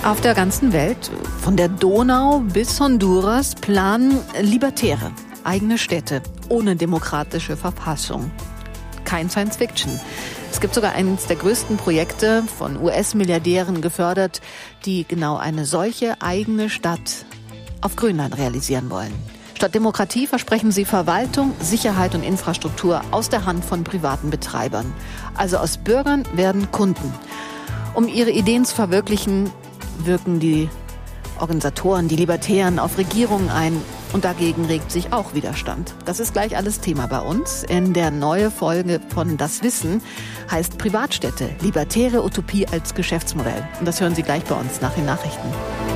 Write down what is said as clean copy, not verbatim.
Auf der ganzen Welt, von der Donau bis Honduras, planen Libertäre eigene Städte ohne demokratische Verfassung. Kein Science Fiction. Es gibt sogar eines der größten Projekte von US-Milliardären gefördert, die genau eine solche eigene Stadt auf Grönland realisieren wollen. Statt Demokratie versprechen sie Verwaltung, Sicherheit und Infrastruktur aus der Hand von privaten Betreibern. Also aus Bürgern werden Kunden. Um ihre Ideen zu verwirklichen, wirken die Organisatoren, die Libertären, auf Regierungen ein. Und dagegen regt sich auch Widerstand. Das ist gleich alles Thema bei uns. In der neuen Folge von Das Wissen heißt Privatstädte, libertäre Utopie als Geschäftsmodell. Und das hören Sie gleich bei uns nach den Nachrichten.